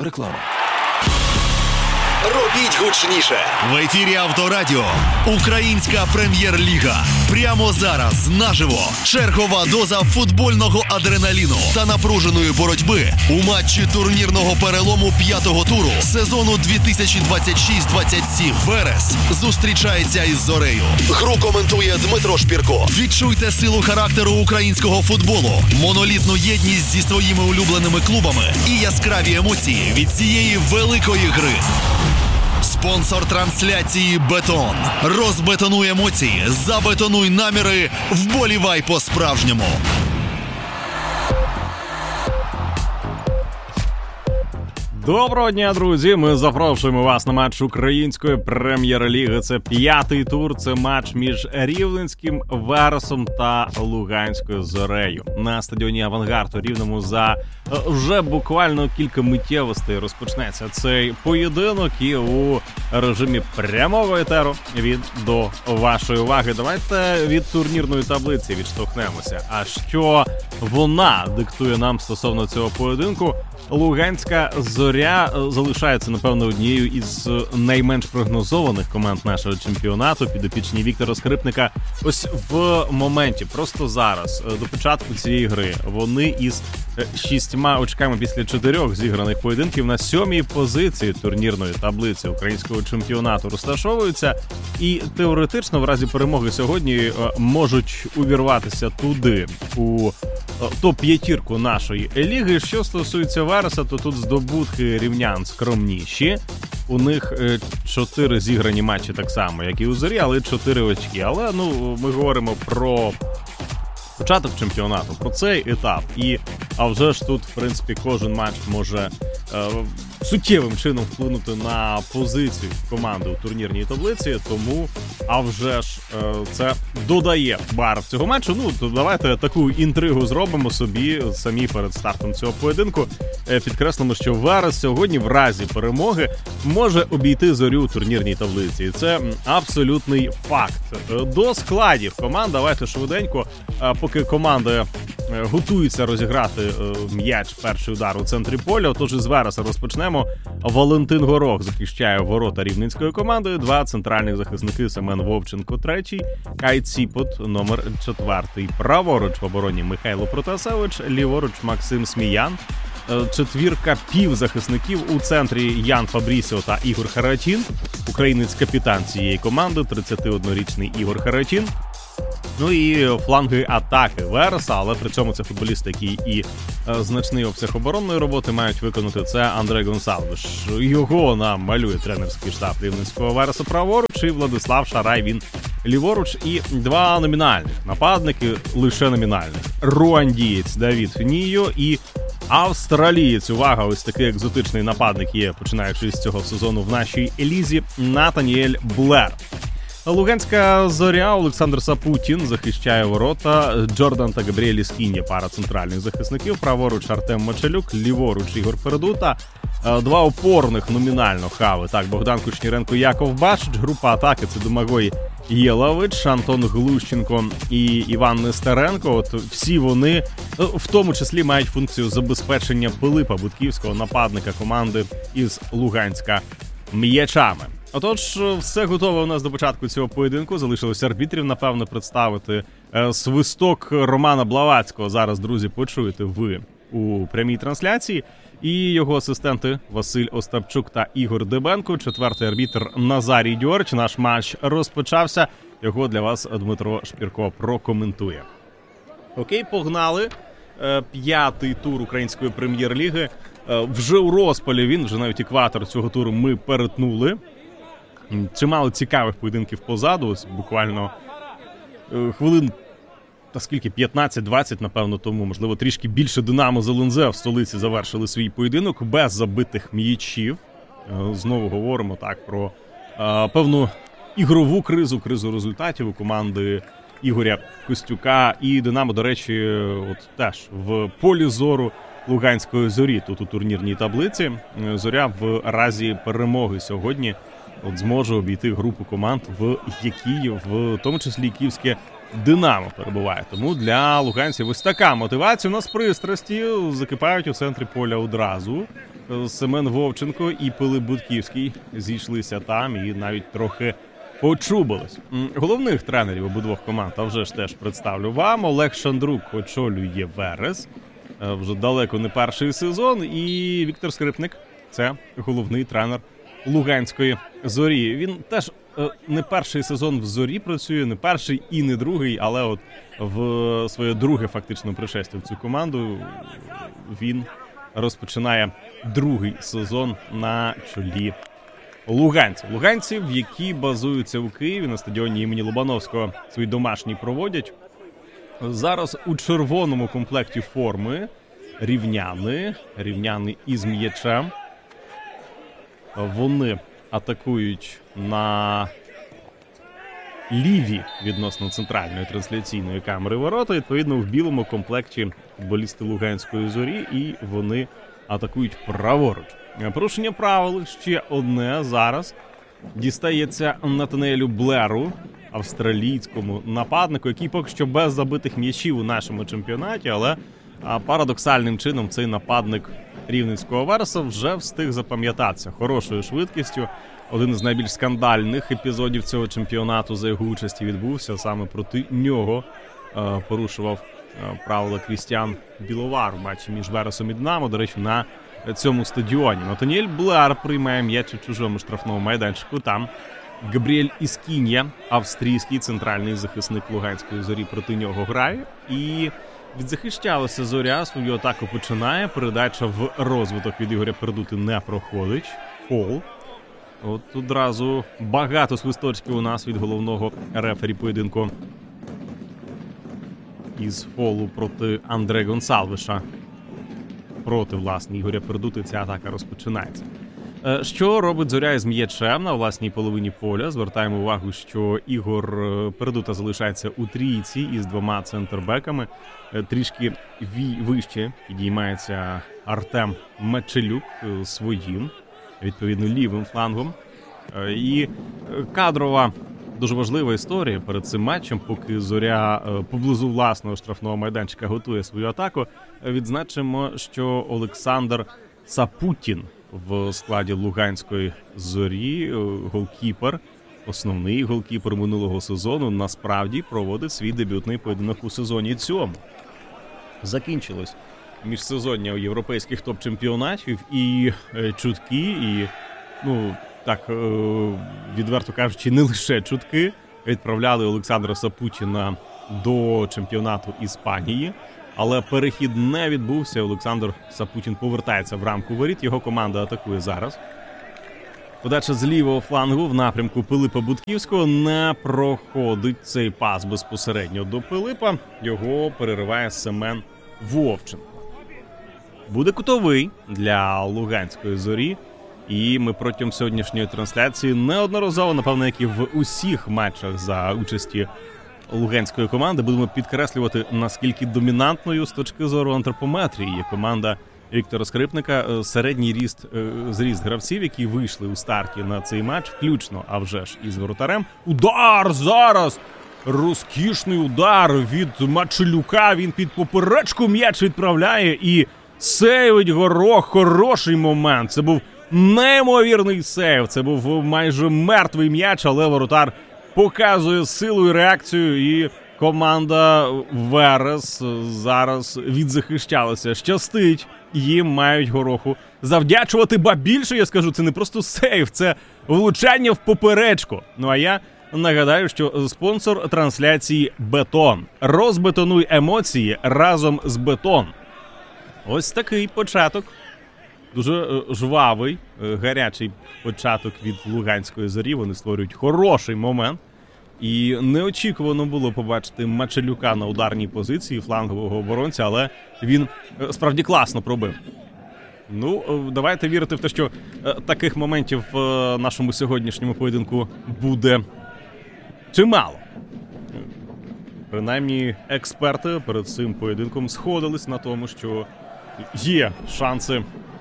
Реклама. Робіть гучніше. В ефірі Авторадіо. Українська прем'єр-ліга. Прямо зараз, наживо. Чергова доза футбольного адреналіну та напруженої боротьби у матчі турнірного перелому 5-го туру сезону 2026-27. Верес зустрічається із Зорею. Гру коментує Дмитро Шпірко. Відчуйте силу характеру українського футболу, монолітну єдність зі своїми улюбленими клубами і яскраві емоції від цієї великої гри. Спонсор трансляції «Бетон». Розбетонуй емоції, забетонуй наміри, вболівай по-справжньому. Доброго дня, друзі! Ми запрошуємо вас на матч української прем'єр-ліги. Це 5-й тур, це матч між Рівненським Вересом та Луганською Зорею. На стадіоні «Авангард» у Рівному за вже буквально кілька миттєвостей розпочнеться цей поєдинок і у режимі прямого етеру до вашої уваги. Давайте від турнірної таблиці відштовхнемося. А що вона диктує нам стосовно цього поєдинку? Луганська Зоря залишається, напевно, однією із найменш прогнозованих команд нашого чемпіонату. Підопічні Віктора Скрипника ось в моменті, просто зараз, до початку цієї гри, вони із 6 очками після 4 зіграних поєдинків на 7-й позиції турнірної таблиці українського чемпіонату розташовуються і теоретично в разі перемоги сьогодні можуть увірватися туди, у топ-5 нашої ліги. Що стосується Вереса, то тут здобутки рівнян скромніші. У них 4 зіграні матчі так само, як і у Зорі, але 4 очки. Але ми говоримо про початок чемпіонату, про цей етап. А вже ж тут, в принципі, кожен матч може суттєвим чином вплинути на позицію команди у турнірній таблиці, тому, а вже ж, це додає барв цього матчу. То давайте таку інтригу зробимо собі самі перед стартом цього поєдинку. Підкреслимо, що Верес сьогодні в разі перемоги може обійти Зорю у турнірній таблиці. І це абсолютний факт. До складів команд давайте швиденько, поки команда готується розіграти м'яч, перший удар у центрі поля. Отож із Вереса розпочнемо. Валентин Горох захищає ворота рівненської команди. 2 центральних захисники: Семен Вовченко, 3-й, Кай Ціпот, номер 4-й. Праворуч в обороні Михайло Протасевич, ліворуч Максим Сміян. 4 півзахисників у центрі: Ян Фабрісіо та Ігор Харатін. Українець-капітан цієї команди, 31-річний Ігор Харатін. І фланги атаки Вереса, але при цьому це футболісти, які і значний обсяг оборонної роботи мають виконати. Це Андрей Гонсалвеш. Його нам малює тренерський штаб Рівненського Вереса праворуч, і Владислав Шарай, він ліворуч. І 2 номінальних нападники, лише номінальних: руандієць Давід Фінійо і австралієць, увага, ось такий екзотичний нападник є, починаючи з цього сезону в нашій лізі, Натаніель Блер. Луганська Зоря, Олександр Сапутін захищає ворота, Джордан та Габріель Скіння, пара центральних захисників, праворуч Артем Мочалюк, ліворуч Ігор Передута. 2 опорних номінально хави, так, Богдан Кучніренко, Яков Башич. Група атаки — це Домагой Єлович, Антон Глущенко і Іван Нестеренко. От всі вони, в тому числі, мають функцію забезпечення Пилипа Будківського, нападника команди із Луганська, м'ячами. Отож, все готове у нас до початку цього поєдинку. Залишилося арбітрів, напевно, представити. Свисток Романа Блаватського зараз, друзі, почуєте ви у прямій трансляції. І його асистенти Василь Остапчук та Ігор Дебенко. 4-й арбітр Назарій Дьорч. Наш матч розпочався. Його для вас Дмитро Шпірко прокоментує. Окей, погнали. 5-й тур української прем'єр-ліги. Вже у розпалі він, вже навіть екватор цього туру ми перетнули. Чимало цікавих поєдинків позаду, ось буквально хвилин, та скільки, 15-20, напевно, тому, можливо, трішки більше Динамо з ЛНЗ в столиці завершили свій поєдинок без забитих м'ячів. Знову говоримо так про певну ігрову кризу результатів у команди Ігоря Костюка. І Динамо, до речі, от теж в полі зору Луганської Зорі тут у турнірній таблиці. Зоря в разі перемоги сьогодні зможе обійти групу команд, в якій в тому числі київське Динамо перебуває. Тому для луганців ось така мотивація. У нас пристрасті закипають у центрі поля одразу. Семен Вовченко і Пилип Будківський зійшлися там і навіть трохи почубились. Головних тренерів обидвох команд, а вже ж теж представлю вам. Олег Шандрук очолює Верес. Вже далеко не перший сезон. І Віктор Скрипник – це головний тренер Луганської Зорі. Він теж не перший сезон в Зорі працює, не перший і не другий, але от в своє друге фактично пришестя в цю команду він розпочинає другий сезон на чолі луганців. Луганців, які базуються у Києві на стадіоні імені Лобановського, свої домашні проводять. Зараз у червоному комплекті форми рівняни із м'ячем. Вони атакують на ліві відносно центральної трансляційної камери ворота. Відповідно, в білому комплекті футболісти Луганської Зорі, і вони атакують праворуч. Порушення правил ще одне зараз дістається Натанаелю Блеру, австралійському нападнику, який поки що без забитих м'ячів у нашому чемпіонаті, але парадоксальним чином цей нападник Рівненського Вереса вже встиг запам'ятатися хорошою швидкістю. Один з найбільш скандальних епізодів цього чемпіонату за його участі відбувся. Саме проти нього порушував правила Крістіан Біловар у матчі між Вересом і Динамо, до речі, на цьому стадіоні. Натанаель Блер приймає м'яч у чужому штрафному майданчику. Там Габріель Іскінья, австрійський центральний захисник Луганської Зорі, проти нього грає. І відзахищалася Зоря, свою атаку починає. Передача в розвиток від Ігоря Пердути не проходить. Фол. От одразу багато свисточків у нас від головного рефері поєдинку із фолу проти Андре Гонсалвеша. Проти, власне, Ігоря Пердути ця атака розпочинається. Що робить Зоря із м'ячем на власній половині поля? Звертаємо увагу, що Ігор Пердута залишається у трійці із двома центрбеками. Трішки вище підіймається Артем Мечелюк своїм, відповідно, лівим флангом. І кадрова, дуже важлива історія перед цим матчем, поки Зоря поблизу власного штрафного майданчика готує свою атаку. Відзначимо, що Олександр Сапутін в складі Луганської Зорі, голкіпер, основний голкіпер минулого сезону, насправді проводить свій дебютний поєдинок у сезоні цьому. Закінчилось міжсезоння у європейських топ-чемпіонатів, і чутки, і, відверто кажучи, не лише чутки, відправляли Олександра Сапутіна до чемпіонату Іспанії. Але перехід не відбувся. Олександр Сапутін повертається в рамку воріт. Його команда атакує зараз. Подача з лівого флангу в напрямку Пилипа Будківського. Не проходить цей пас безпосередньо до Пилипа. Його перериває Семен Вовченко. Буде кутовий для Луганської Зорі. І ми протягом сьогоднішньої трансляції неодноразово, напевно, як і в усіх матчах за участі луганської команди, будемо підкреслювати, наскільки домінантною з точки зору антропометрії є команда Віктора Скрипника. Середній зріст гравців, які вийшли у старті на цей матч, включно, а вже ж, із воротарем. Удар зараз! Розкішний удар від Мачелюка. Він під поперечку м'яч відправляє і сейвить Горох. Хороший момент. Це був неймовірний сейв. Це був майже мертвий м'яч, але воротар показує силу і реакцію, і команда Верес зараз відзахищалася. Щастить, їм мають Гороху завдячувати, ба більше, я скажу, це не просто сейв, це влучання в поперечку. Ну а я нагадаю, що спонсор трансляції «Бетон». Розбетонуй емоції разом з «Бетон». Ось такий початок. Дуже жвавий, гарячий початок від Луганської Зорі. Вони створюють хороший момент. І неочікувано було побачити Мачелюка на ударній позиції флангового оборонця, але він справді класно пробив. Давайте вірити в те, що таких моментів в нашому сьогоднішньому поєдинку буде чимало. Принаймні, експерти перед цим поєдинком сходились на тому, що є шанси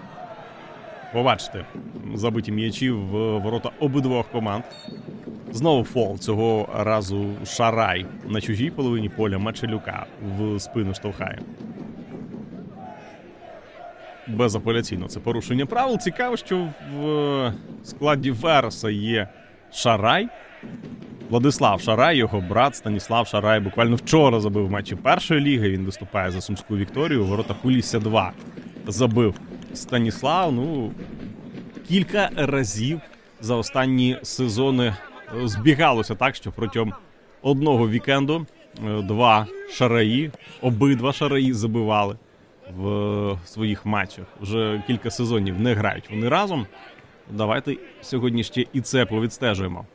побачити забиті м'ячі в ворота обидвох команд. Знову фол, цього разу Шарай на чужій половині поля Мачелюка в спину штовхає. безапеляційно це порушення правил. Цікаво, що в складі Вереса є Шарай. Владислав Шарай, його брат Станіслав Шарай буквально вчора забив в матчі першої ліги. Він виступає за Сумську Вікторію. У воротах Полісся-2 забив Станіслав. Кілька разів за останні сезони збігалося так, що протягом одного вікенду обидва Шараї забивали в своїх матчах. Вже кілька сезонів не грають вони разом. Давайте сьогодні ще і це повідстежуємо.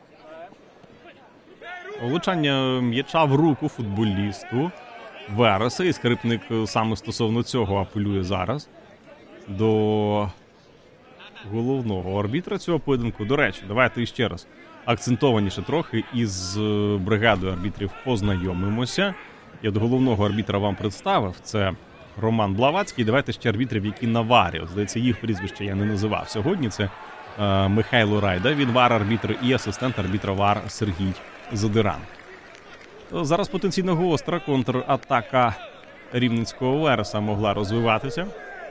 Влучання м'яча в руку футболісту Вереса. І Скрипник саме стосовно цього апелює зараз до головного арбітра цього поєдинку. До речі, давайте іще раз акцентованіше трохи із бригадою арбітрів познайомимося. Я до головного арбітра вам представив. Це Роман Блавацький. Давайте ще арбітрів, які на варі. Здається, їх прізвище я не називав сьогодні. Це Михайло Райда, він вар-арбітр, і асистент арбітра вар Сергій Задиран. Зараз потенційно гостра контратака рівненського Вереса могла розвиватися.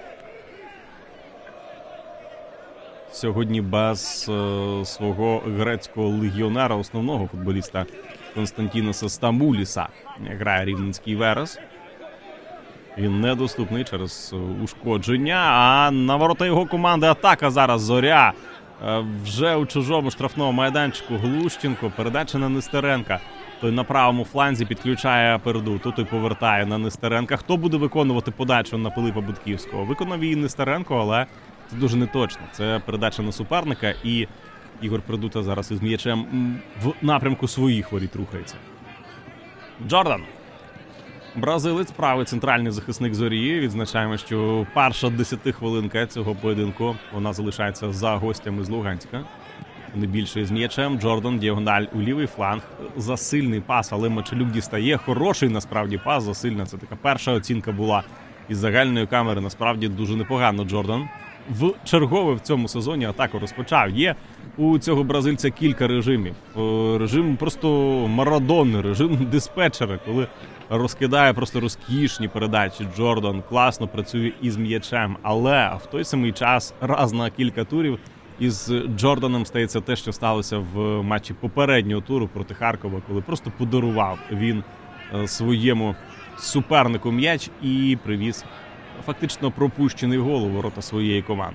Сьогодні без свого грецького легіонера, основного футболіста Константіноса Стамбуліса, грає рівненський Верес. Він недоступний через ушкодження, а на ворота його команди атака зараз Зоря. Вже у чужому штрафному майданчику Глущенко, передача на Нестеренка. Той на правому фланзі підключає переду, тут і повертає на Нестеренка. Хто буде виконувати подачу на Пилипа Будківського? Виконав її Нестеренко, але це дуже неточно. Це передача на суперника, і Ігор Передута зараз із м'ячем в напрямку своїх воріт рухається. Джордан. Бразилець, правий центральний захисник Зорії. Відзначаємо, що перша 10-хвилинка цього поєдинку, вона залишається за гостями з Луганська. Вони більше з м'ячем. Джордан, діагональ у лівий фланг. Засильний пас, але Мачелюк дістає. Хороший, насправді, пас. Засильна. Це така перша оцінка була із загальної камери. Насправді, дуже непогано Джордан. В чергове в цьому сезоні атаку розпочав. Є у цього бразильця кілька режимів. Режим просто Марадони, режим диспетчера, коли розкидає просто розкішні передачі. Джордан класно працює із м'ячем, але в той самий час раз на кілька турів із Джорданом стається те, що сталося в матчі попереднього туру проти Харкова, коли просто подарував він своєму супернику м'яч і привіз фактично пропущений гол у ворота своєї команди.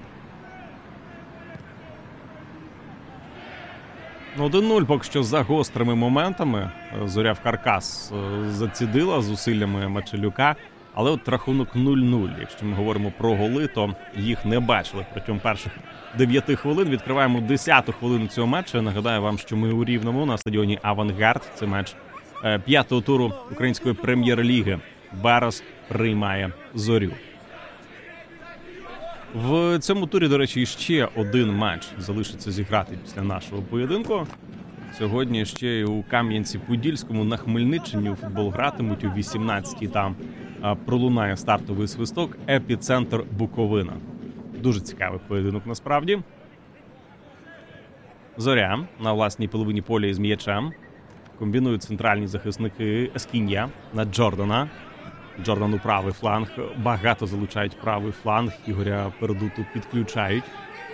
1-0 поки що за гострими моментами. Зоря в каркас зацідила зусиллями Мачелюка. Але от рахунок 0-0. Якщо ми говоримо про голи, то їх не бачили протягом перших 9 хвилин. Відкриваємо 10-ту хвилину цього матчу. Нагадаю вам, що ми у Рівному на стадіоні «Авангард». Це матч 5-го туру Української прем'єр-ліги. Верес приймає Зорю. В цьому турі, до речі, ще один матч залишиться зіграти після нашого поєдинку. Сьогодні ще й у Кам'янці-Подільському на Хмельниччині у футбол гратимуть о 18-й. Там пролунає стартовий свисток «Епіцентр Буковина». Дуже цікавий поєдинок насправді. Зоря на власній половині поля із м'ячем. Комбінують центральні захисники Ескінья на Джордана. Джордан у правий фланг. Багато залучають правий фланг. Ігоря Передуту підключають.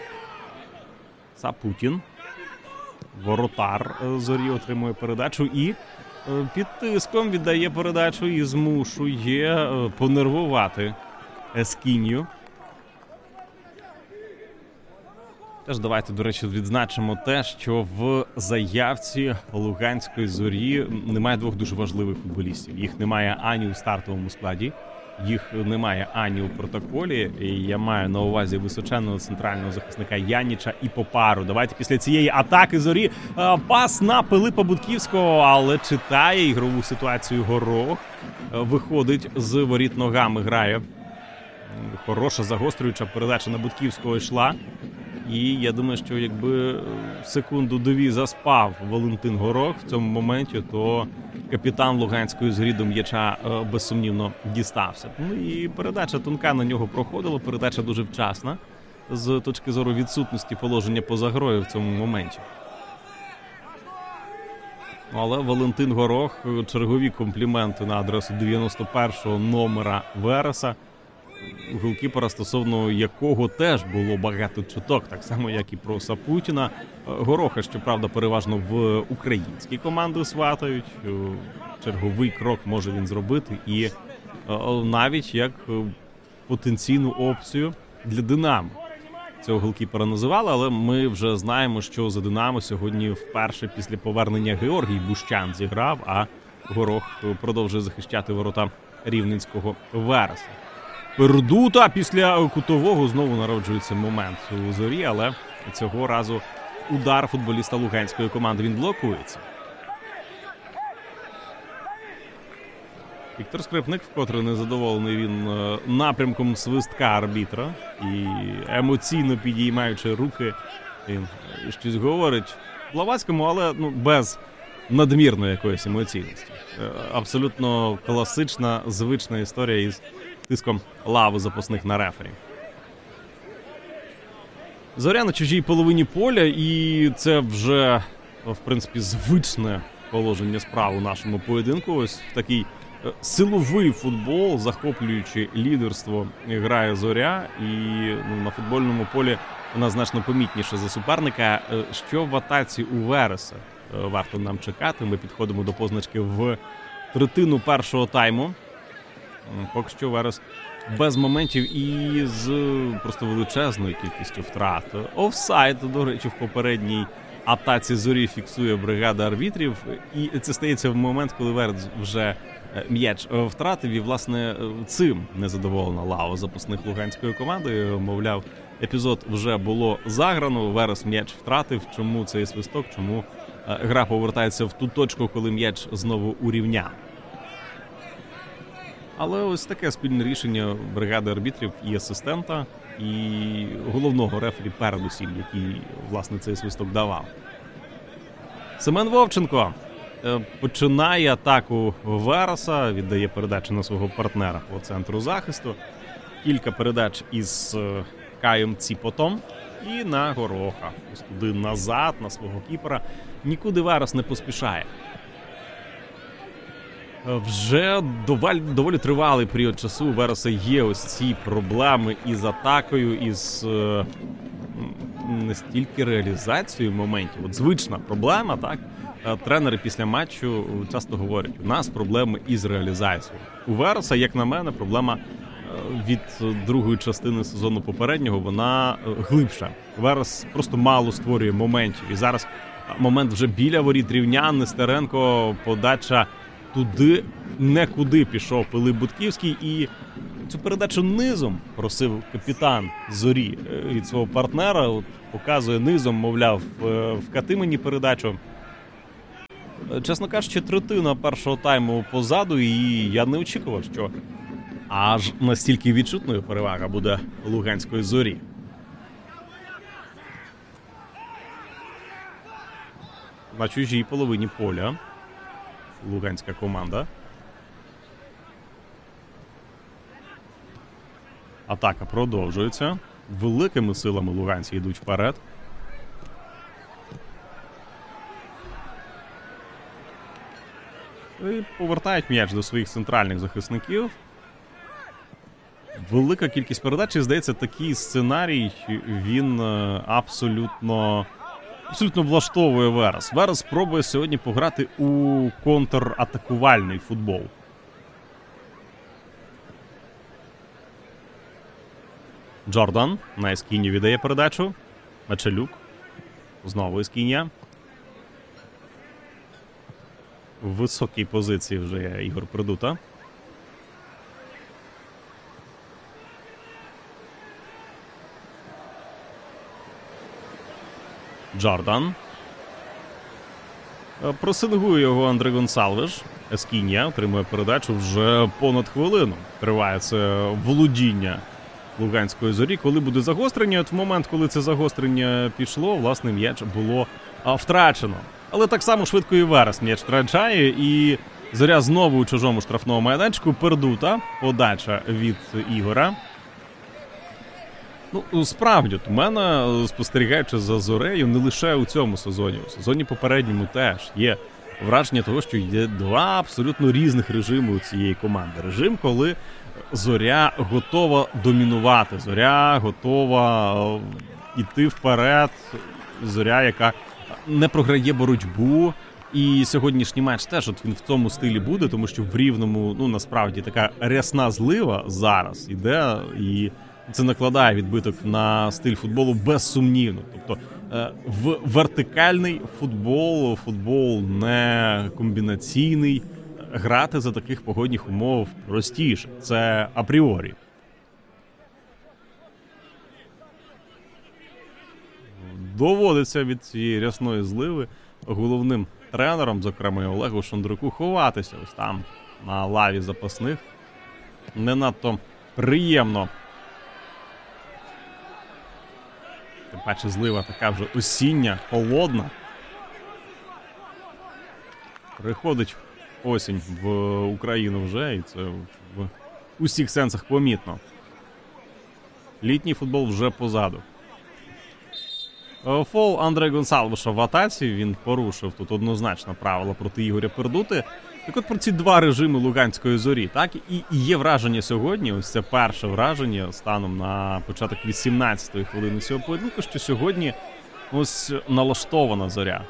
Сапутін. Воротар Зорі отримує передачу і під тиском віддає передачу і змушує понервувати Ескінью. Теж давайте, до речі, відзначимо те, що в заявці Луганської Зорі немає двох дуже важливих футболістів. Їх немає ані у стартовому складі, їх немає ані у протоколі. І я маю на увазі височенного центрального захисника Яніча і Попару. Давайте після цієї атаки Зорі пас на Пилипа Будківського, але читає ігрову ситуацію Горох. Виходить з воріт ногами, грає. Хороша загострююча передача на Будківського йшла. І я думаю, що якби секунду-дві заспав Валентин Горох в цьому моменті, то капітан Луганської Зорі до м'яча безсумнівно дістався. Ну і передача тонка на нього проходила, передача дуже вчасна з точки зору відсутності положення поза грою в цьому моменті. Але Валентин Горох, чергові компліменти на адресу 91-го номера Вереса. голкіпера, стосовно якого теж було багато чуток, так само, як і про Сапутіна. Гороха, щоправда, переважно в українські команди сватають. Черговий крок може він зробити і навіть як потенційну опцію для «Динамо». Цього голкіпера називали, але ми вже знаємо, що за «Динамо» сьогодні вперше після повернення Георгій Бущан зіграв, а Горох продовжує захищати ворота рівненського Вереса. Пердута після кутового знову народжується момент у Зорі, але цього разу удар футболіста луганської команди, він блокується. Віктор Скрипник вкотре незадоволений він напрямком свистка арбітра і емоційно підіймаючи руки, він щось говорить Блаватському, але без надмірної якоїсь емоційності. Абсолютно класична, звична історія із тиском лави запасних на рефері. Зоря на чужій половині поля, і це вже, в принципі, звичне положення справ у нашому поєдинку. Ось в такий силовий футбол, захоплюючи лідерство, грає Зоря, і на футбольному полі вона значно помітніша за суперника. Що в атаці у Вереса варто нам чекати? Ми підходимо до позначки в третину першого тайму. Поки що Верес без моментів і з просто величезною кількістю втрат. Офсайд, до речі, в попередній атаці Зорі фіксує бригада арбітрів. І це стається в момент, коли Верес вже м'яч втратив. І, власне, цим незадоволена лава запасних луганської команди. Мовляв, епізод вже було заграно, Верес м'яч втратив. Чому цей свисток? Чому гра повертається в ту точку, коли м'яч знову урівняв? Але ось таке спільне рішення бригади арбітрів і асистента, і головного рефері передусім, який, власне, цей свисток давав. Семен Вовченко починає атаку Вереса, віддає передачу на свого партнера по центру захисту. Кілька передач із Каєм Ціпотом і на Гороха. Ось туди назад, на свого кіпера. Нікуди Верес не поспішає. Вже доволі тривалий період часу у Вереса є ось ці проблеми із атакою, із не стільки реалізацією моментів. От звична проблема, так? Тренери після матчу часто говорять, у нас проблеми із реалізацією. У Вереса, як на мене, проблема від другої частини сезону попереднього, вона глибша. Верес просто мало створює моментів. І зараз момент вже біля воріт Рівнян, Нестеренко, подача туди, некуди пішов Пилип Будківський, і цю передачу низом просив капітан Зорі від свого партнера, от показує низом, мовляв, вкати мені передачу. Чесно кажучи, третина першого тайму позаду, і я не очікував, що аж настільки відчутною перевага буде луганської Зорі. На чужій половині поля луганська команда. Атака продовжується. Великими силами луганці йдуть вперед. І повертають м'яч до своїх центральних захисників. Велика кількість передач, і, здається, такий сценарій, він абсолютно влаштовує Верес. Верес спробує сьогодні пограти у контратакувальний футбол. Джордан на Ескіні віддає передачу. Мачелюк. Знову Ескінія. В високій позиції вже є Ігор Пердута. Джордан. Просингує його Андре Гонсалвеш. Ескінія отримує передачу вже понад хвилину. Триває це володіння луганської Зорі. Коли буде загострення, от в момент, коли це загострення пішло, власне, м'яч було втрачено. Але так само швидко і Верес м'яч втрачає, і Зоря знову у чужому штрафному майданчику. Пердута, подача від Ігора. Ну, справді, у мене, спостерігаючи за Зорею, не лише у цьому сезоні. У сезоні попередньому теж є враження того, що є два абсолютно різних режими у цієї команди. Режим, коли Зоря готова домінувати, Зоря готова йти вперед, Зоря, яка не програє боротьбу. І сьогоднішній матч теж от він в тому стилі буде, тому що в Рівному, насправді, така рясна злива зараз іде, і це накладає відбиток на стиль футболу безсумнівно. Тобто в вертикальний футбол не комбінаційний, грати за таких погодних умов простіше. Це апріорі. Доводиться від цієї рясної зливи головним тренером, зокрема Олегу Шандруку, ховатися ось там на лаві запасних. Не надто приємно. Тим паче злива така вже осіння, холодна. Приходить осінь в Україну вже, і це в усіх сенсах помітно. Літній футбол вже позаду. Фол Андре Гонсалвеша в атаці, він порушив тут однозначно правила проти Ігоря Пердути. Так от про ці два режими Луганської Зорі, так, і є враження сьогодні, ось це перше враження станом на початок 18-ї хвилини цього поєдинку, що сьогодні ось налаштована Зоря.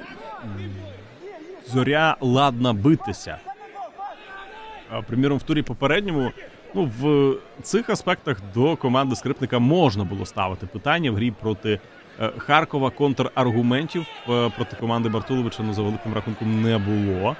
Зоря ладна битися. Приміром, в турі попередньому, в цих аспектах до команди Скрипника можна було ставити питання в грі проти Харкова. Контраргументів проти команди Бартуловича, за великим рахунком, не було.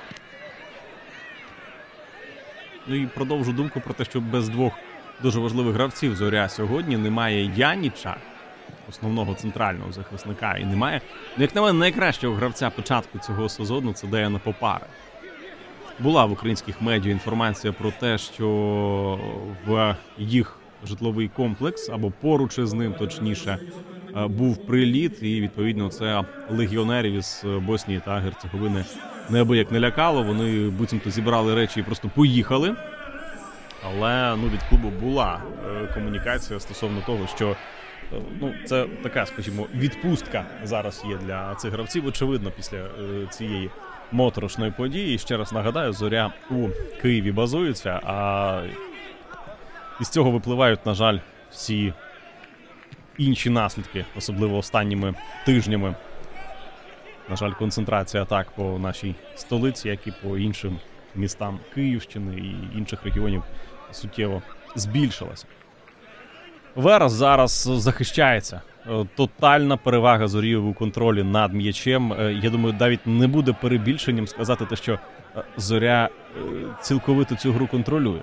І продовжу думку про те, що без двох дуже важливих гравців Зоря сьогодні немає Яніча, основного центрального захисника, і немає, як на мене, найкращого гравця початку цього сезону – це Деяна Попара. Була в українських медіа інформація про те, що в їх житловий комплекс, або поруч із ним, точніше, був приліт, і, відповідно, це легіонерів із Боснії та Герцеговини неабияк не лякало. Вони буцімто зібрали речі і просто поїхали. Але від клубу була комунікація стосовно того, що це така, скажімо, відпустка зараз є для цих гравців. Очевидно, після цієї моторошної події. Ще раз нагадаю, Зоря у Києві базується, а із цього випливають, на жаль, всі інші наслідки, особливо останніми тижнями. На жаль, концентрація атак по нашій столиці, як і по іншим містам Київщини і інших регіонів, суттєво збільшилася. Верес зараз захищається. Тотальна перевага Зорі у контролі над м'ячем. Я думаю, навіть не буде перебільшенням сказати те, що Зоря цілковито цю гру контролює.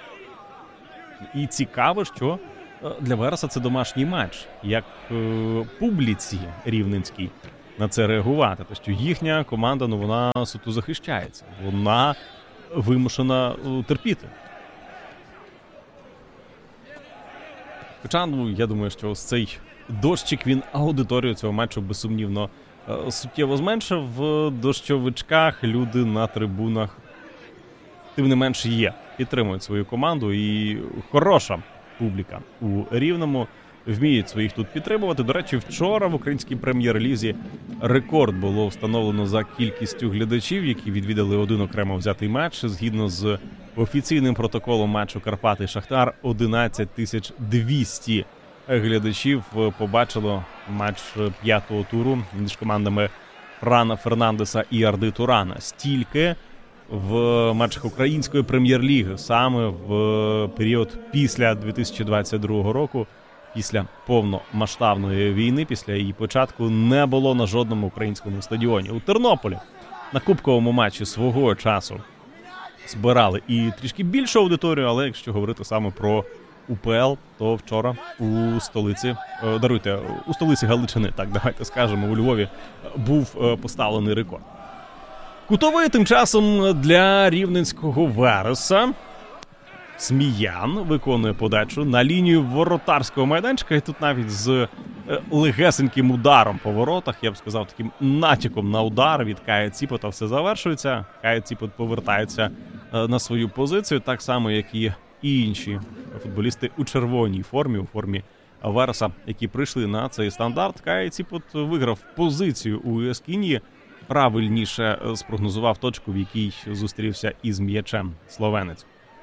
І цікаво, що для Вереса це домашній матч. Як публіці рівненській на це реагувати. Те, що їхня команда, вона суто захищається. Вона вимушена терпіти. Хоча, я думаю, що ось цей дощик, він аудиторію цього матчу, безсумнівно, суттєво зменшив. В дощовичках люди на трибунах, тим не менш, є. Підтримують свою команду, і хороша публіка у Рівному. Вміють своїх тут підтримувати. До речі, вчора в українській прем'єр-лізі рекорд було встановлено за кількістю глядачів, які відвідали один окремо взятий матч. Згідно з офіційним протоколом матчу Карпати-Шахтар, 11 200 глядачів побачило матч п'ятого туру між командами Франа Фернандеса і Арди Турана. Стільки в матчах української прем'єр-ліги саме в період після 2022 року, після повномасштабної війни, після її початку, не було на жодному українському стадіоні. У Тернополі на кубковому матчі свого часу збирали і трішки більшу аудиторію, але якщо говорити саме про УПЛ, то вчора у столиці, у столиці Галичини, так давайте скажемо, у Львові був поставлений рекорд. Кутовий тим часом для рівненського Вереса. Сміян виконує подачу на лінію воротарського майданчика, і тут навіть з легесеньким ударом по воротах, я б сказав, таким натяком на удар від Кая Ціпота все завершується. Кая Ціпот повертається на свою позицію, так само, як і інші футболісти у червоній формі, у формі Вереса, які прийшли на цей стандарт. Кая Ціпот виграв позицію у Ескінії. правильніше спрогнозував точку, в якій зустрівся із м'ячем словенець.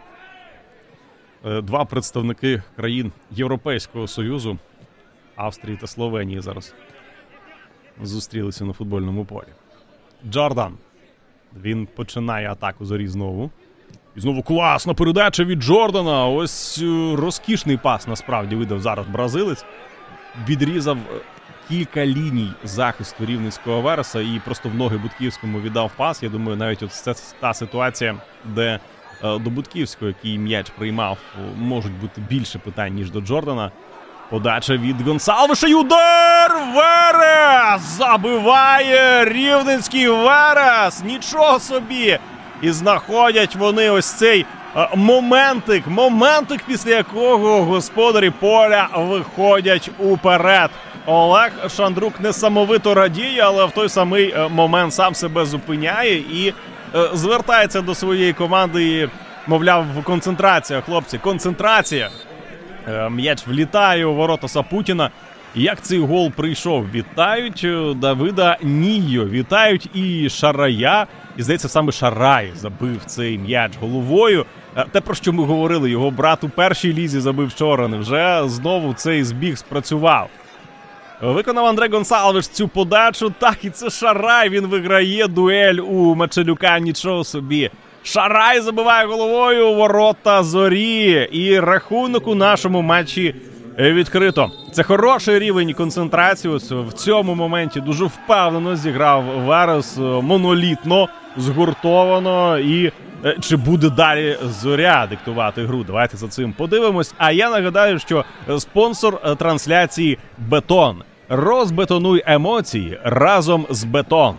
Два представники країн Європейського Союзу, Австрії та Словенії, зараз зустрілися на футбольному полі. Джордан. Він починає атаку Зорі знову. І знову класна передача від Джордана. Ось розкішний пас насправді видав зараз бразилець. Відрізав кілька ліній захисту рівненського Вереса і просто в ноги Будківському віддав пас. Я думаю, навіть от це та ситуація, де до Будківського, який м'яч приймав, можуть бути більше питань, ніж до Джордана. Подача від Гонсалвеша і удар! Верес! Забиває рівненський Верес! Нічого собі! І знаходять вони ось цей моментик, після якого господарі поля виходять уперед. Олег Шандрук несамовито радіє, але в той самий момент сам себе зупиняє і звертається до своєї команди і, мовляв, концентрація, хлопці, концентрація. М'яч влітає у ворота Сапутіна. Як цей гол прийшов? Вітають Давида Нійо, вітають і Шарая. І, здається, саме Шарай забив цей м'яч головою. Те, про що ми говорили, його брат у першій лізі забив вчора. Невже знову цей збіг спрацював? Виконав Андре Гонсалвеш цю подачу. Так, і це Шарай. Він виграє дуель у Мачелюка. Нічого собі. Шарай забиває головою у ворота Зорі. І рахунок у нашому матчі відкрито. Це хороший рівень концентрації. В цьому моменті дуже впевнено зіграв Верес, монолітно, згуртовано. І чи буде далі Зоря диктувати гру? Давайте за цим подивимось. А я нагадаю, що спонсор трансляції «Бетон». Розбетонуй емоції разом з «Бетон».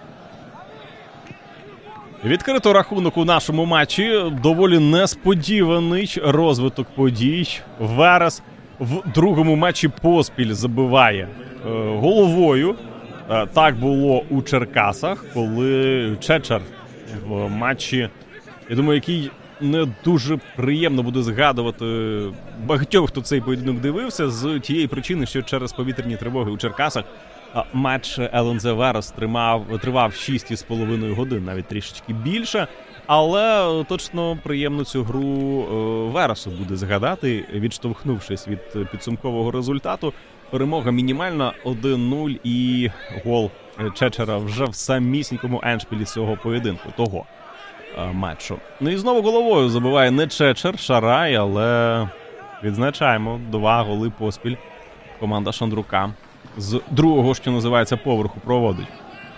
Відкрито рахунок у нашому матчі. Доволі несподіваний розвиток подій. Верес в другому матчі поспіль забиває головою. Так було у Черкасах, коли Чечер в матчі, я думаю, який не дуже приємно буде згадувати багатьох, хто цей поєдинок дивився, з тієї причини, що через повітряні тривоги у Черкасах матч ЛНЗ Верес тривав 6,5 годин, навіть трішечки більше. Але точно приємно цю гру Вересу буде згадати, відштовхнувшись від підсумкового результату. Перемога мінімальна 1-0 і гол Чечера вже в самісінькому еншпілі цього поєдинку, того матчу. Ну і знову головою забиває не Чечер, Шарай, але відзначаємо 2 голи поспіль команда Шандрука з другого, що називається, поверху проводить.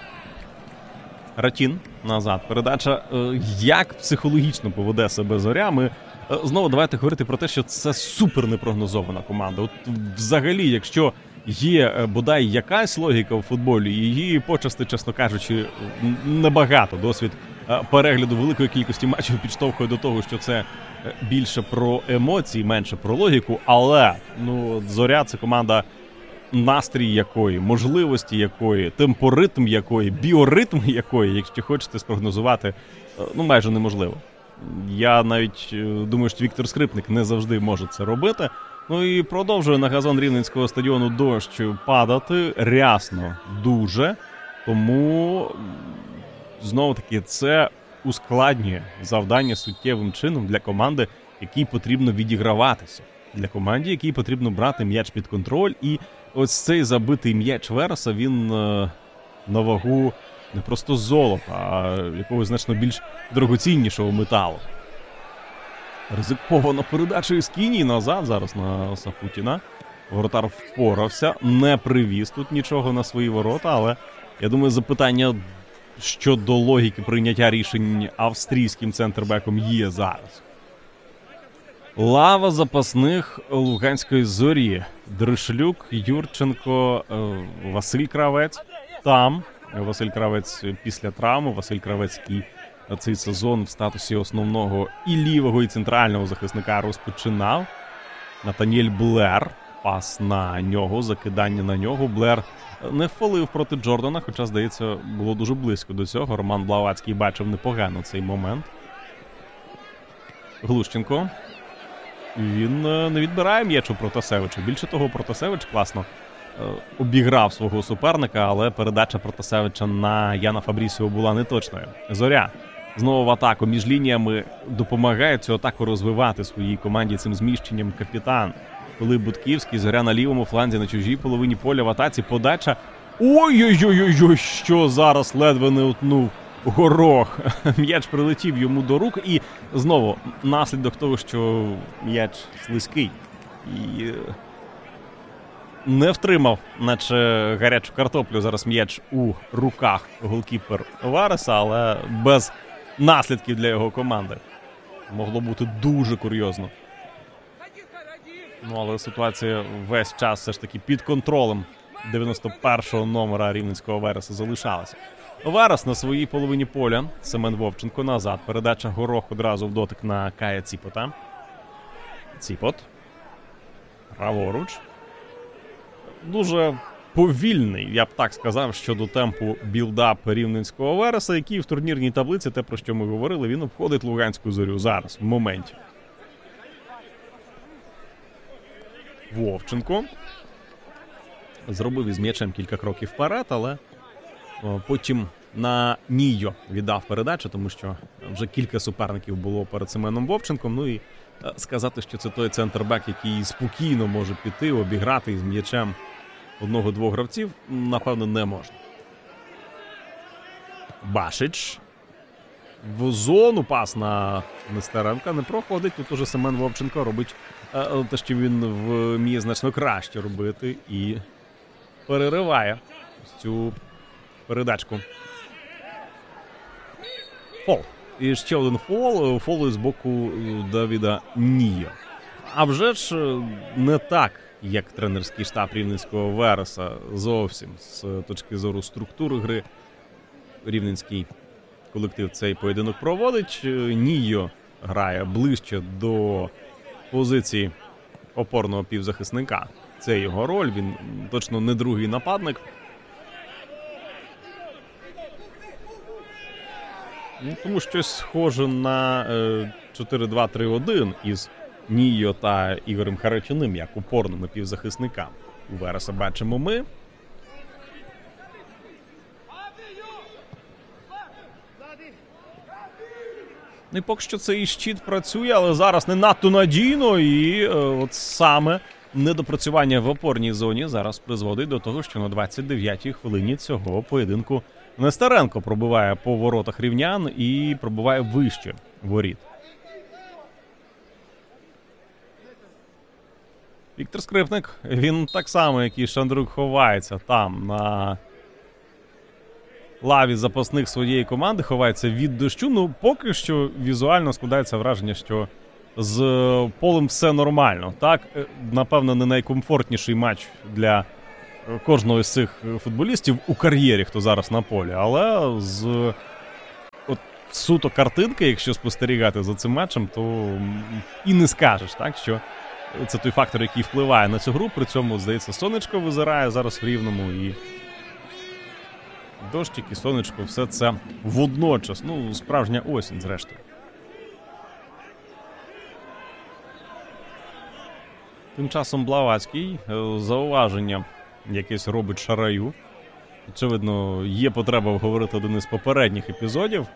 Ратін назад. Передача. Як психологічно поведе себе Зоря? Ми знову давайте говорити про те, що це супер непрогнозована команда. От взагалі, якщо є бодай якась логіка в футболі, її почасти, чесно кажучи, небагато. Досвід перегляду великої кількості матчів підштовхує до того, що це більше про емоції, менше про логіку. Але Зоря – це команда, настрій якої, можливості якої, темпоритм якої, біоритм якої, якщо хочете спрогнозувати, майже неможливо. Я навіть думаю, що Віктор Скрипник не завжди може це робити. Ну і продовжує на газон Рівненського стадіону дощ падати рясно дуже. Тому, знову-таки, це ускладнює завдання суттєвим чином для команди, якій потрібно відіграватися. Для команди, якій потрібно брати м'яч під контроль. І ось цей забитий м'яч Вереса, він на вагу не просто золота, а якогось значно більш дорогоціннішого металу. Ризикована передача із Кінії назад зараз на Сапутіна. Воротар впорався, не привіз тут нічого на свої ворота, але я думаю, запитання щодо логіки прийняття рішень австрійським центрбеком є зараз. Лава запасних Луганської Зорі. Дришлюк, Юрченко, Василь Кравець. Там Василь Кравець після травми. Василь Кравець, який цей сезон в статусі основного і лівого, і центрального захисника розпочинав. Натаніель Блер. Пас на нього, закидання на нього. Блер не фолив проти Джордана, хоча, здається, було дуже близько до цього. Роман Блавацький бачив непогано цей момент. Глущенко. Він не відбирає м'яч у Протасевича. Більше того, Протасевич класно обіграв свого суперника, але передача Протасевича на Яна Фабрісіо була неточною. Зоря знову в атаку між лініями, допомагає цю атаку розвивати своїй команді цим зміщенням капітан. Коли Будківський, Зоря на лівому фланзі, на чужій половині поля в атаці, подача. Ой-ой-ой-ой, що зараз ледве не утнув Горох. М'яч прилетів йому до рук і знову наслідок того, що м'яч слизький. І не втримав, наче гарячу картоплю, зараз м'яч у руках голкіпер Вареса, але без наслідків для його команди. Могло бути дуже курйозно. Ну, але ситуація весь час все ж таки під контролем 91-го номера рівненського Вереса залишалася. Верес на своїй половині поля. Семен Вовченко назад. Передача Горох одразу в дотик на Кая Ціпота. Ціпот. Праворуч. Дуже повільний, я б так сказав, щодо темпу білдап рівненського Вереса, який в турнірній таблиці, те, про що ми говорили, він обходить Луганську Зорю зараз, в моменті. Вовченко зробив із м'ячем кілька кроків вперед, але потім на Нійо віддав передачу, тому що вже кілька суперників було перед Семеном Вовченком. Ну і сказати, що це той центрбек, який спокійно може піти, обіграти із м'ячем одного-двох гравців, напевно, не можна. Башич. В зону пас на Нестеренка не проходить. Тут уже Семен Вовченко робить те, що він вміє значно краще робити, і перериває цю передачку. Фол. І ще один фол. Фол з боку Давіда Нійо. А вже ж не так, як тренерський штаб рівненського Вереса зовсім з точки зору структури гри. Рівненський колектив цей поєдинок проводить. Нійо грає ближче до позиції опорного півзахисника. Це його роль, він точно не другий нападник. Ну, тому щось схоже на 4-2-3-1 із Нійо та Ігорем Харитюним, як опорними півзахисниками. У Вереса бачимо ми. Ну і поки що цей щит працює, але зараз не надто надійно. І от саме недопрацювання в опорній зоні зараз призводить до того, що на 29-й хвилині цього поєдинку Нестеренко пробиває по воротах рівнян і пробиває вище воріт. Віктор Скрипник, він так само, як і Шандрук, ховається там на лаві запасних своєї команди, ховається від дощу. Ну, поки що візуально складається враження, що з полем все нормально. Так, напевно, не найкомфортніший матч для кожного з цих футболістів у кар'єрі, хто зараз на полі. Але з от суто картинки, якщо спостерігати за цим матчем, то і не скажеш, так, що це той фактор, який впливає на цю гру. При цьому, здається, сонечко визирає зараз в Рівному, і дощик і сонечко, все це водночас. Ну, справжня осінь, зрештою. Тим часом Блаватський зауваження якесь робить Шараю. Очевидно, є потреба обговорити один із попередніх епізодів.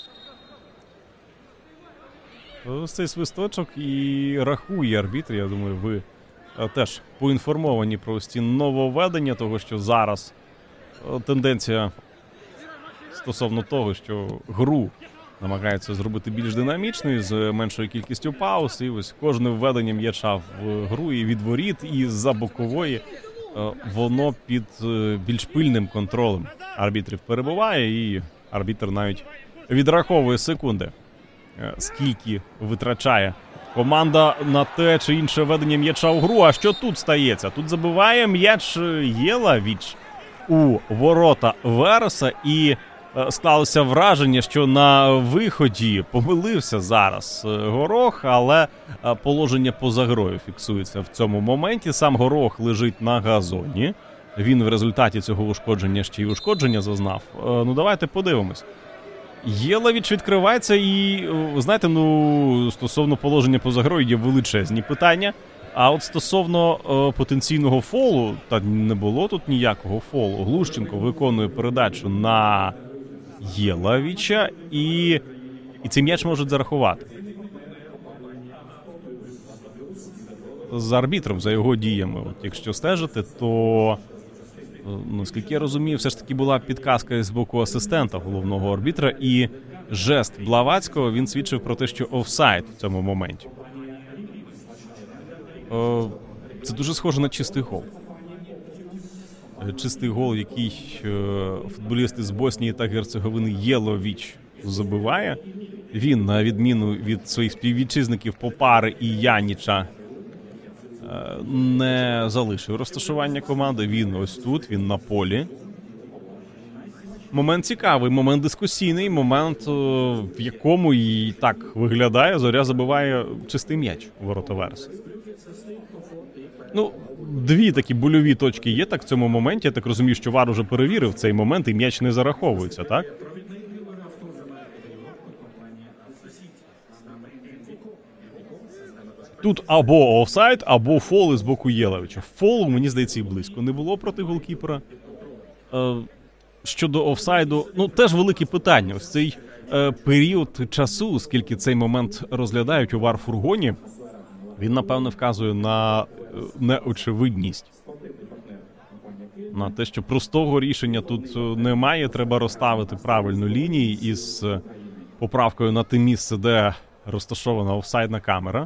Ось цей свисточок і рахує арбітр. Я думаю, ви теж поінформовані про ось ці нововведення, того, що зараз тенденція стосовно того, що гру намагаються зробити більш динамічною, з меншою кількістю пауз. І ось кожне введення м'яча в гру і від воріт, і з-за бокової, воно під більш пильним контролем арбітрів перебуває, і арбітр навіть відраховує секунди, скільки витрачає команда на те чи інше введення м'яча у гру. А що тут стається? Тут забиває м'яч Єлавіч у ворота Вереса, і склалося враження, що на виході помилився зараз Горох, але положення поза грою фіксується в цьому моменті. Сам Горох лежить на газоні. Він в результаті цього ушкодження ще й ушкодження зазнав. Ну, давайте подивимось. Єлавіч відкривається і, знаєте, ну, стосовно положення поза грою є величезні питання. А от стосовно потенційного фолу, та не було тут ніякого фолу. Глущенко виконує передачу на Єловіча, і цей м'яч можуть зарахувати. За арбітром, за його діями, от якщо стежити, то, наскільки я розумію, все ж таки була підказка з боку асистента головного арбітра, і жест Блаватського, він свідчив про те, що офсайд в цьому моменті. Це дуже схоже на чистий гол. Чистий гол, який футболіст із Боснії та Герцеговини Єловіч забиває. Він, на відміну від своїх співвітчизників Попари і Яніча, не залишив розташування команди. Він ось тут, він на полі. Момент цікавий, момент дискусійний, момент, в якому і так виглядає, Зоря забиває чистий м'яч у ворота Вереса. Ну, дві такі больові точки є так в цьому моменті. Я так розумію, що ВАР уже перевірив цей момент і м'яч не зараховується, так? Тут або офсайд, або фол із боку Єловіча. Фолу, мені здається, і близько не було проти голкіпера. Щодо офсайду, ну, теж велике питання. Ось цей період часу, скільки цей момент розглядають у ВАР-фургоні, він, напевно, вказує на неочевидність. На те, що простого рішення тут немає, треба розставити правильну лінію із поправкою на те місце, де розташована офсайдна камера.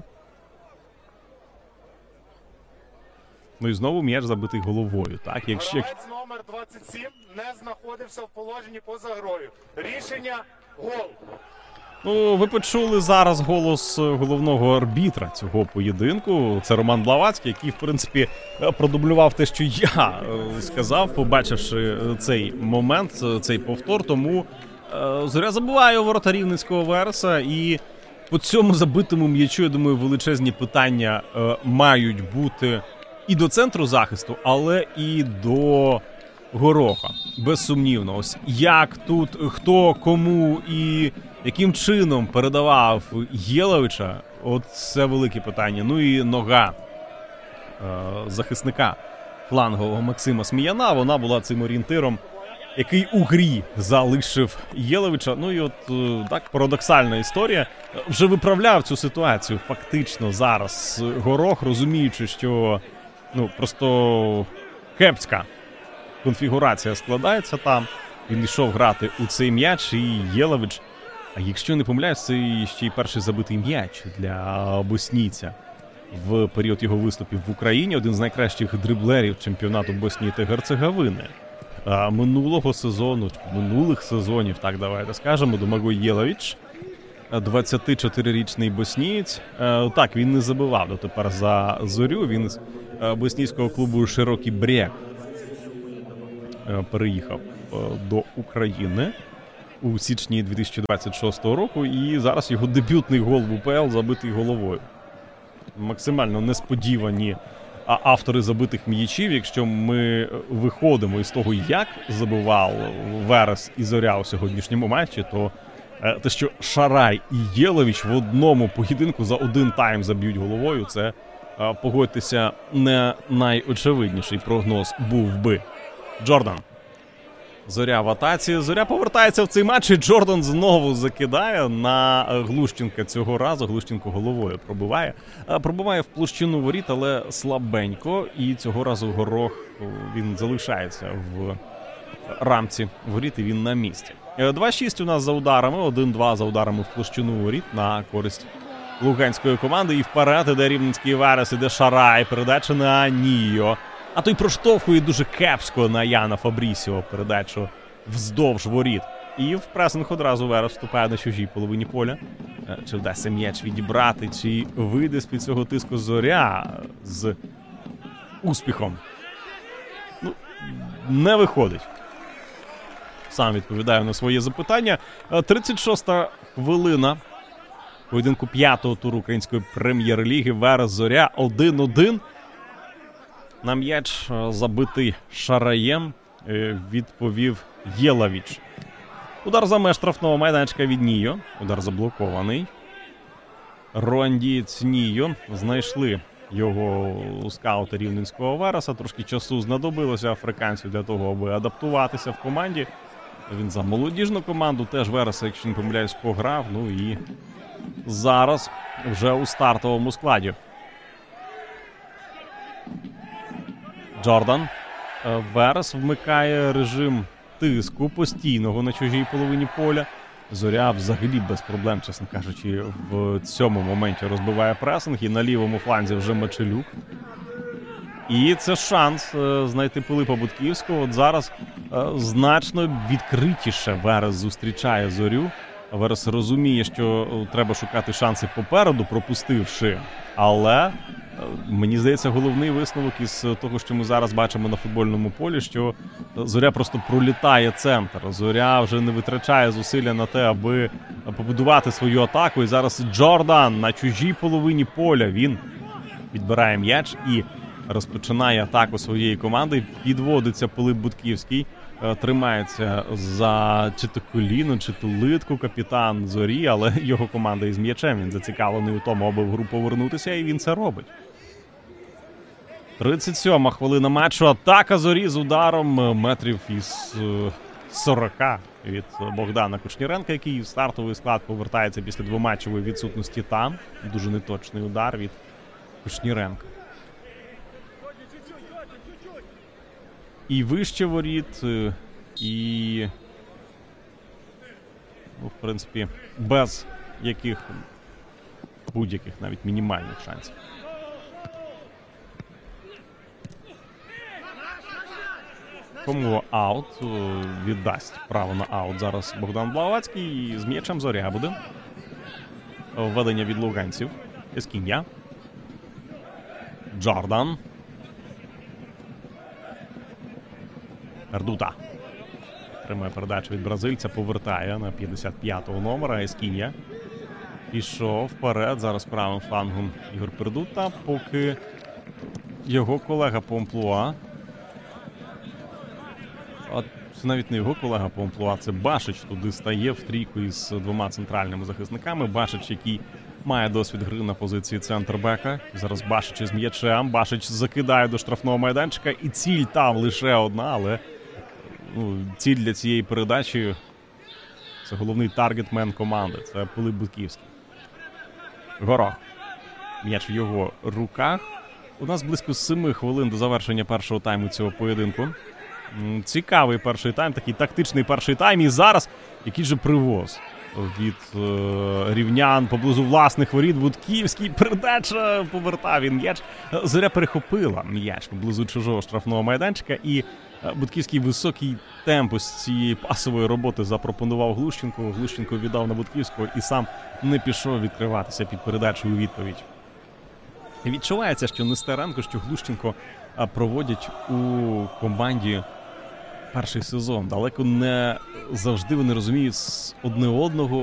Ну і знову м'яч забитий головою. Так, якщо Гравець номер 27 не знаходився в положенні поза грою. Рішення – гол. Ну, ви почули зараз голос головного арбітра цього поєдинку. Це Роман Блаватський, який, в принципі, продублював те, що я сказав, побачивши цей момент, цей повтор. Тому Зоря забиває у ворота Рівненського Вереса. І по цьому забитому м'ячу, я думаю, величезні питання мають бути і до центру захисту, але і до Гороха. Безсумнівно. Ось як тут, хто, кому і яким чином передавав Єловіча, от це велике питання. Ну і нога захисника флангового Максима Сміяна, вона була цим орієнтиром, який у грі залишив Єловіча. Ну і от так парадоксальна історія. Вже виправляв цю ситуацію фактично зараз Горох, розуміючи, що просто кепська конфігурація складається там. Він йшов грати у цей м'яч, і Єловіч, а якщо не помиляюсь, це ще й перший забитий м'яч для боснійця в період його виступів в Україні. Один з найкращих дриблерів чемпіонату Боснії та Герцеговини минулого сезону, минулих сезонів, так давайте скажемо, Домагой Єловіч, 24-річний боснієць. Так, він не забивав дотепер за Зорю, він з боснійського клубу Широкий Брег переїхав до України у січні 2026 року, і зараз його дебютний гол в УПЛ забитий головою. Максимально несподівані автори забитих м'ячів. Якщо ми виходимо із того, як забивав Верес і Зоря у сьогоднішньому матчі, то те, що Шарай і Єловіч в одному поєдинку за один тайм заб'ють головою, це, погодьтеся, не найочевидніший прогноз був би. Джордан. Зоря в атаці. Зоря повертається в цей матч, і Джордан знову закидає на Глущенка цього разу. Глущенко головою пробиває. Пробиває в площину воріт, але слабенько. І цього разу Горох, він залишається в рамці воріт, і він на місці. 2-6 у нас за ударами, 1-2 за ударами в площину воріт на користь луганської команди. І вперед іде Рівненський Верес, іде Шарай, передача на Нійо. А той проштовхує дуже кепсько на Яна Фабрісіо передачу вздовж воріт. І в пресинг одразу Верес вступає на чужій половині поля. Чи вдасться м'яч відібрати, чи вийде з-під цього тиску Зоря з успіхом? Не виходить. Сам відповідаю на своє запитання. 36-та хвилина поєдинку 5-го туру української прем'єр-ліги. Верес Зоря 1-1. На м'яч, забитий Шараєм, відповів Єловіч. Удар за меж штрафного майданчика від Нійо. Удар заблокований. Руандієць Нійо знайшли його скаути рівненського Вереса. Трошки часу знадобилося африканцю для того, аби адаптуватися в команді. Він за молодіжну команду теж Вереса, якщо не помиляюсь, пограв. Ну і зараз вже у стартовому складі. Джордан. Верес вмикає режим тиску постійного на чужій половині поля. Зоря взагалі без проблем, чесно кажучи, в цьому моменті розбиває пресинг. І на лівому фланзі вже Мачелюк. І це шанс знайти Пилипа Будківського. От зараз значно відкритіше Верес зустрічає Зорю. Верес розуміє, що треба шукати шанси попереду, пропустивши. Але мені здається, головний висновок із того, що ми зараз бачимо на футбольному полі, що Зоря просто пролітає центр. Зоря вже не витрачає зусилля на те, аби побудувати свою атаку. І зараз Джордан на чужій половині поля. Він відбирає м'яч і розпочинає атаку своєї команди. Підводиться Пилип Будківський. Тримається за чи то коліно, чи то литку капітан Зорі, але його команда із м'ячем. Він зацікавлений у тому, аби в гру повернутися, і він це робить. 37-ма хвилина матчу. Атака Зорі з ударом метрів із 40 від Богдана Кушніренка, який в стартовий склад повертається після двоматчевої відсутності там. Дуже неточний удар від Кушніренка. І вище воріт, і, ну, в принципі, без будь-яких навіть мінімальних шансів. Кому аут, віддасть право на аут зараз Богдан Блаватський. І з м'ячем Зоря буде. Введення від луганців. Ескінья. Джордан. Ердута. Тримає передачу від бразильця, повертає на 55-го номера. Ескінья пішов вперед. Зараз правим флангом Ігор Пердута, поки його колега по амплуа. Це навіть не його колега по амплуа, це Башич туди стає в трійку із двома центральними захисниками. Башич, який має досвід гри на позиції центрбека. Зараз Башич із м'ячем. Башич закидає до штрафного майданчика. І ціль там лише одна, але ціль для цієї передачі – це головний таргетмен команди. Це Пилип Будківський. Горох. М'яч в його руках. У нас близько 7 хвилин до завершення першого тайму цього поєдинку. Цікавий перший тайм, такий тактичний перший тайм. І зараз який же привоз від рівнян поблизу власних воріт. Будківський, передача, повертав він м'яч. Зоря перехопила м'яч поблизу чужого штрафного майданчика. І Будківський високий темп з цієї пасової роботи запропонував Глущенку. Глущенко віддав на Будківського і сам не пішов відкриватися під передачу у відповідь. Відчувається, що Нестеренко, що Глущенко проводять у команді перший сезон. Далеко не завжди вони розуміють одне одного.